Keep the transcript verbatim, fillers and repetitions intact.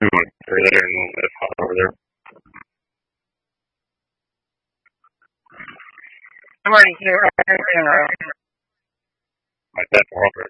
We went through there and it's hot over there. I'm already here. My dad's water.